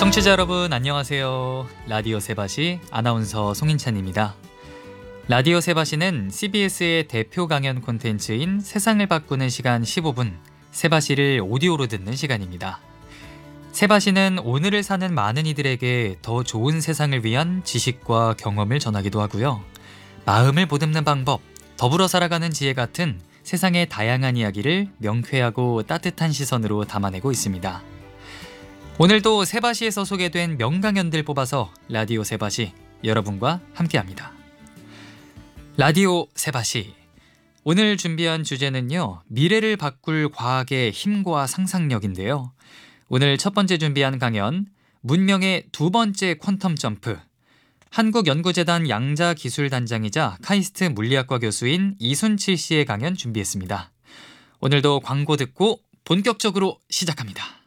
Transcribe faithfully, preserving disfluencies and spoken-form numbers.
청취자 여러분 안녕하세요. 라디오 세바시 아나운서 송인찬입니다. 라디오 세바시는 씨비에스의 대표 강연 콘텐츠인 세상을 바꾸는 시간 십오 분, 세바시를 오디오로 듣는 시간입니다. 세바시는 오늘을 사는 많은 이들에게 더 좋은 세상을 위한 지식과 경험을 전하기도 하고요. 마음을 보듬는 방법, 더불어 살아가는 지혜 같은 세상의 다양한 이야기를 명쾌하고 따뜻한 시선으로 담아내고 있습니다. 오늘도 세바시에서 소개된 명강연들 뽑아서 라디오 세바시 여러분과 함께합니다. 라디오 세바시 오늘 준비한 주제는요, 미래를 바꿀 과학의 힘과 상상력인데요. 오늘 첫 번째 준비한 강연, 문명의 두 번째 퀀텀 점프, 한국연구재단 양자기술단장이자 카이스트 물리학과 교수인 이순칠 씨의 강연 준비했습니다. 오늘도 광고 듣고 본격적으로 시작합니다.